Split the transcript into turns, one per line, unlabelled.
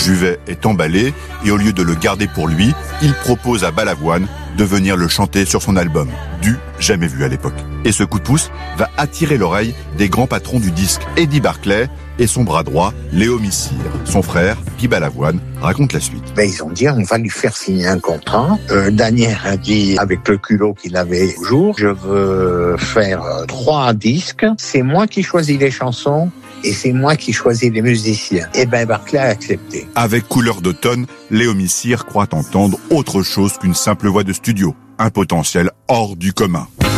Juvet est emballé et au lieu de le garder pour lui, il propose à Balavoine de venir le chanter sur son album, du jamais vu à l'époque. Et ce coup de pouce va attirer l'oreille des grands patrons du disque, Eddie Barclay et son bras droit, Léo Missire. Son frère, Guy Balavoine, raconte la suite.
Ils ont dit, on va lui faire signer un contrat. Daniel a dit, avec le culot qu'il avait toujours, je veux faire 3 disques. C'est moi qui choisis les chansons. Et c'est moi qui choisis les musiciens. Et Barclay a accepté.
Avec Couleur d'automne, Léo Missire croit entendre autre chose qu'une simple voix de studio. Un potentiel hors du commun.